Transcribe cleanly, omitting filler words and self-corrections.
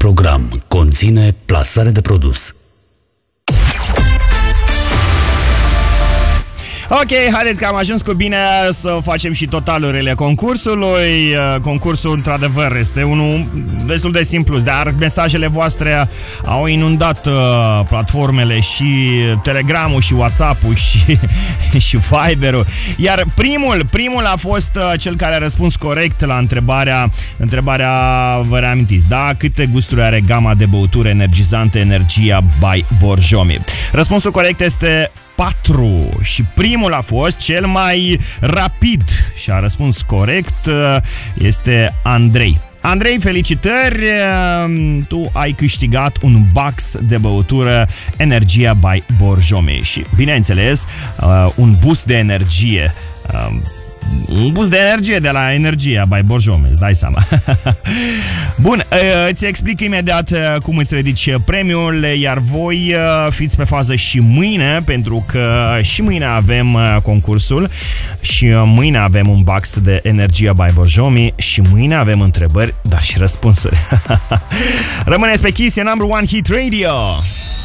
program conține plasare de produs. Ok, haideți că am ajuns cu bine să facem și totalurile concursului. Concursul, într-adevăr, este unul destul de simplu, dar mesajele voastre au inundat platformele și Telegram-ul și WhatsApp-ul și Viber-ul. Iar primul a fost cel care a răspuns corect la întrebarea, vă reamintiți, da? Câte gusturi are gama de băuturi energizante Energia by Borjomi? Răspunsul corect este 4 și primul a fost cel mai rapid și a răspuns corect, este Andrei. Andrei, felicitări! Tu ai câștigat un box de băutură Energia by Borjomi și, bineînțeles, un boost de energie. Un boost de energie de la Energia by Borjomi, îți dai seama. Bun, îți explic imediat cum îți ridici premiul, iar voi fiți pe fază și mâine, pentru că și mâine avem concursul și mâine avem un box de Energia by Borjomi și mâine avem întrebări, dar și răspunsuri. Rămâneți pe Kiss, e number one hit radio.